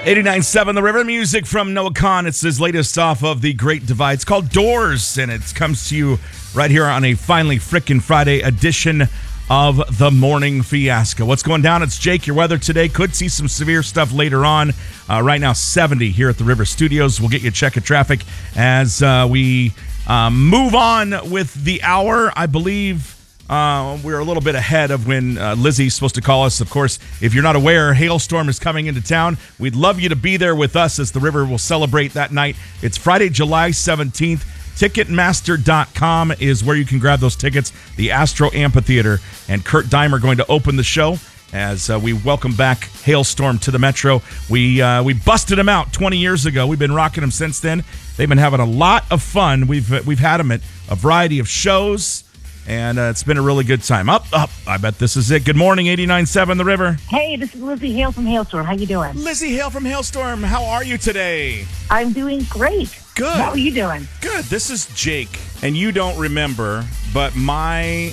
89.7 The River, music from Noah Kahan. It's his latest off of The Great Divide. It's called Doors, and it comes to you right here on a Finally Frickin' Friday edition of The Morning Fiasco. What's going down? It's Jake, your weather today. Could see some severe stuff later on. Right now, 70 here at the River Studios. We'll get you a check of traffic as we move on with the hour. I believe we're a little bit ahead of when Lizzie's supposed to call us. Of course, if you're not aware, Hailstorm is coming into town. We'd love you to be there with us as the River will celebrate that night. It's Friday, July 17th. Ticketmaster.com is where you can grab those tickets. The Astro Amphitheater and Kurt Dime are going to open the show as we welcome back Hailstorm to the Metro. We busted them out 20 years ago. We've been rocking them since then. They've been having a lot of fun. We've had them at a variety of shows, and it's been a really good time. Up. I bet this is it. Good morning, 89.7 The River. Hey, this is Lizzie Hale from Hailstorm. How you doing? Lizzie Hale from Hailstorm. How are you today? I'm doing great. Good. How are you doing? Good. This is Jake, and you don't remember, but my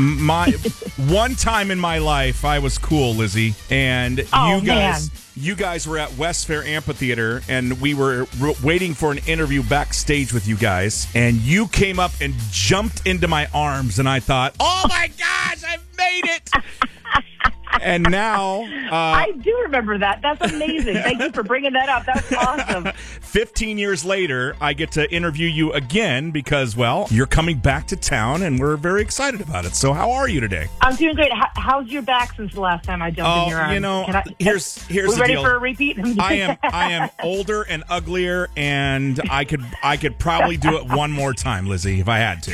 one time in my life I was cool, Lizzie, and you guys were at West Fair Amphitheater, and we were waiting for an interview backstage with you guys, and you came up and jumped into my arms, and I thought, oh my gosh, I've made it. And now... I do remember that. That's amazing. Thank you for bringing that up. That's awesome. 15 years later, I get to interview you again because, well, you're coming back to town, and we're very excited about it. So how are you today? I'm doing great. How's your back since the last time I jumped in your arms? You know, here's the deal. We ready for a repeat? I am older and uglier, and I could probably do it one more time, Lizzie, if I had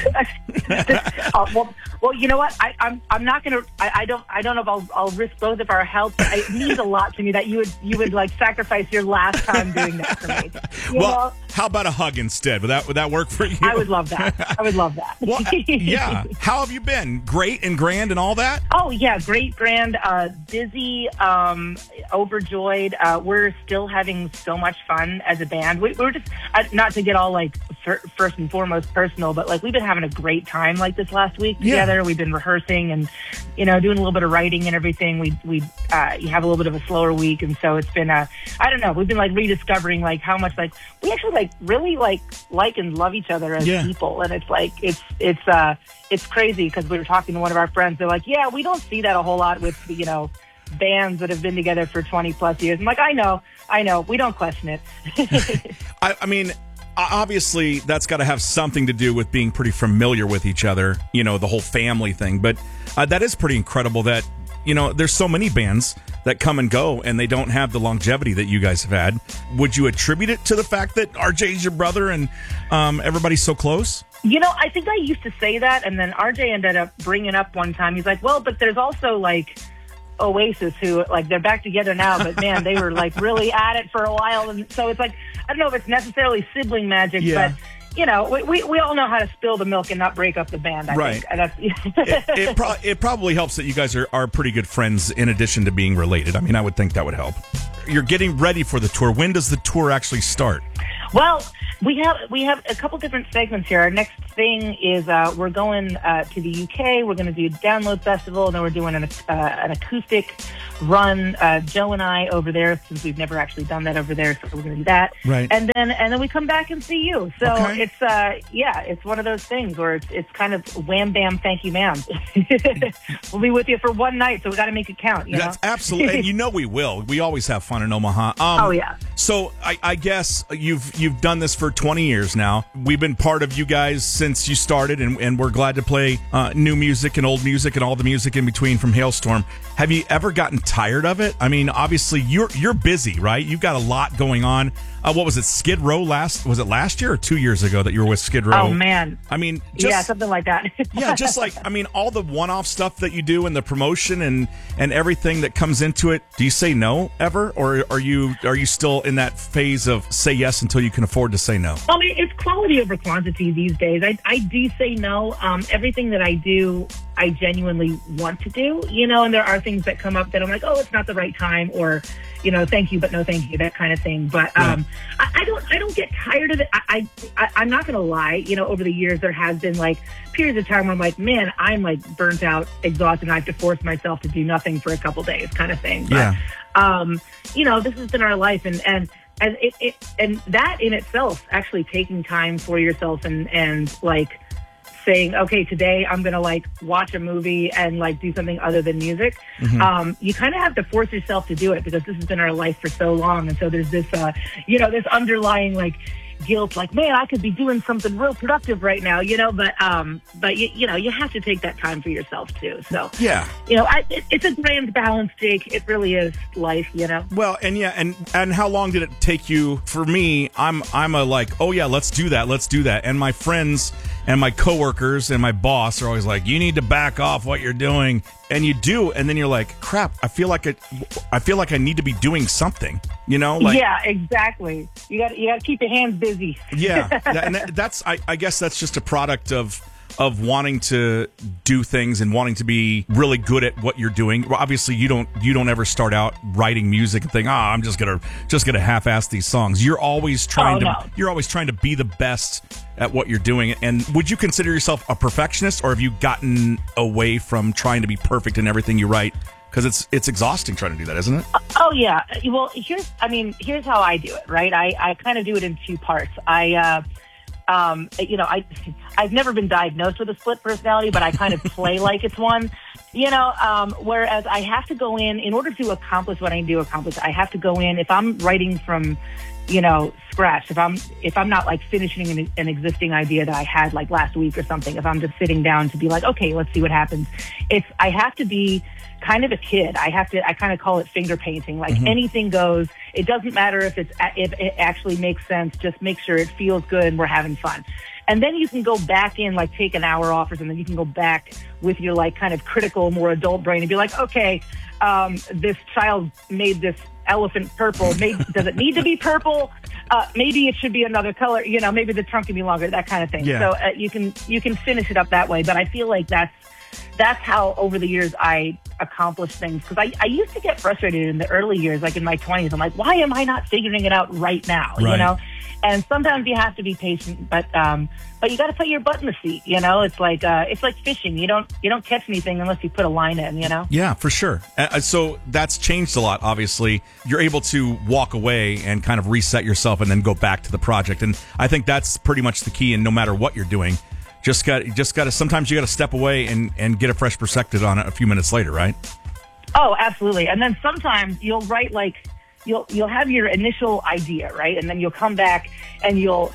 to. Well, you know what? I'm not gonna. I don't know if I'll risk both of our health. It means a lot to me that you would like sacrifice your last time doing that for me. You know? How about a hug instead? Would that work for you? I would love that. Well, yeah. How have you been? Great and grand and all that? Oh yeah, great, grand, busy, overjoyed. We're still having so much fun as a band. We're just not to get all like first and foremost personal, but like we've been having a great time like this last week together. Yeah. We've been rehearsing and doing a little bit of writing and everything. We have a little bit of a slower week, and so it's been I don't know. We've been like rediscovering like how much like we actually like really like and love each other as people, and it's like it's crazy because we were talking to one of our friends. They're like, yeah, we don't see that a whole lot with bands that have been together for 20 plus years. I'm like, I know, we don't question it. I mean, obviously that's got to have something to do with being pretty familiar with each other, the whole family thing, but that is pretty incredible that there's so many bands that come and go and they don't have the longevity that you guys have had. Would you attribute it to the fact that RJ is your brother and everybody's so close? I think I used to say that, and then RJ ended up bringing up one time. He's like, well, but there's also like Oasis who like they're back together now, but man, they were like really at it for a while, and so it's like I don't know if it's necessarily sibling magic, but we all know how to spill the milk and not break up the band. I think. That's, it probably helps that you guys are pretty good friends in addition to being related. I mean, I would think that would help. You're getting ready for the tour. When does the tour actually start? Well, we have a couple different segments here. Our next thing is we're going to the UK. We're going to do a Download Festival, and then we're doing an acoustic run. Joe and I over there, since we've never actually done that over there, so we're going to do that. Right. And then we come back and see you. So it's one of those things where it's kind of wham bam thank you ma'am. We'll be with you for one night, so we got to make it count. That's absolutely, and we will. We always have fun in Omaha. Oh yeah. So I guess you've done this for 20 years now. We've been part of you guys since you started, and we're glad to play new music and old music and all the music in between from Hailstorm. Have you ever gotten tired of it? I mean, obviously you're busy, right? You've got a lot going on. What was it, Skid Row was it last year or 2 years ago that you were with Skid Row? Oh, man. I mean, something like that. just like, I mean, all the one-off stuff that you do and the promotion and everything that comes into it. Do you say no ever? Or are you still in that phase of say yes until you can afford to say no? I mean, it's quality over quantity these days. I do say no. Everything that I do, I genuinely want to do, and there are things that come up that I'm like, oh, it's not the right time, or thank you, but no thank you, that kind of thing. But I don't get tired of it. I'm not going to lie. Over the years, there has been like periods of time where I'm like, man, I'm like burnt out, exhausted, and I have to force myself to do nothing for a couple days kind of thing. But, this has been our life. And that in itself, actually taking time for yourself and like saying, okay, today I'm going to like watch a movie and like do something other than music. You kind of have to force yourself to do it because this has been our life for so long. And so there's this, this underlying like guilt, like, man, I could be doing something real productive right now, but you have to take that time for yourself too. So, it's a grand balance, Jake. It really is life, Well, and how long did it take you? For me, I'm a like, oh yeah, let's do that. And my friends and my coworkers and my boss are always like, you need to back off what you're doing. And you do, and then you're like, crap, I feel like I need to be doing something, Yeah, exactly. You got to keep your hands busy. Yeah, and that's I guess that's just a product of wanting to do things and wanting to be really good at what you're doing. Well, obviously, you don't ever start out writing music and think, I'm just gonna half-ass these songs. You're always trying to be the best at what you're doing. And would you consider yourself a perfectionist, or have you gotten away from trying to be perfect in everything you write? Because it's exhausting trying to do that, isn't it? Oh yeah. Well, here's how I do it. Right. I kind of do it in two parts. I've never been diagnosed with a split personality, but I kind of play like it's one, whereas I have to go in order to accomplish what I do accomplish. I have to go in if I'm writing from, scratch, if I'm not like finishing an existing idea that I had like last week or something, if I'm just sitting down to be like, okay, let's see what happens. I have to be kind of a kid. I kind of call it finger painting. Like anything goes. It doesn't matter if it actually makes sense. Just make sure it feels good and we're having fun. And then you can go back in, like take an hour off or something. You can go back with your like kind of critical, more adult brain and be like, okay, this child made this elephant purple. Does it need to be purple? Maybe it should be another color. Maybe the trunk can be longer. That kind of thing. Yeah. So you can finish it up that way. But I feel like that's how over the years I accomplish things. Because I used to get frustrated in the early years, like in my 20s. I'm like, why am I not figuring it out right now? Right. And sometimes you have to be patient, but you got to put your butt in the seat. It's like fishing. You don't catch anything unless you put a line in. Yeah, for sure. So that's changed a lot. Obviously, you're able to walk away and kind of reset yourself, and then go back to the project. And I think that's pretty much the key. And no matter what you're doing, just got to. Sometimes you got to step away and get a fresh perspective on it a few minutes later, right? Oh, absolutely. And then sometimes you'll write like. You'll have your initial idea, right? And then you'll come back and you'll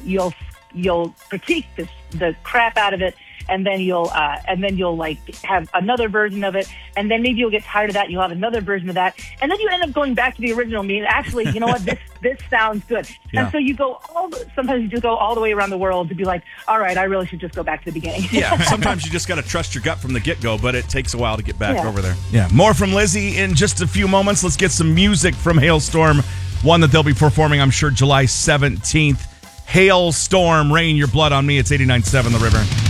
critique the crap out of it, and then you'll like have another version of it, and then maybe you'll get tired of that and you'll have another version of that, and then you end up going back to the original. Actually, you know what? This sounds good. Yeah. And so sometimes you just go all the way around the world to be like, all right, I really should just go back to the beginning. Yeah. Sometimes you just got to trust your gut from the get-go, but it takes a while to get back over there. Yeah. More from Lizzie in just a few moments. Let's get some music from Halestorm, one that they'll be performing, I'm sure, July 17th. Hailstorm, Rain Your Blood on Me. It's 89.7 The River.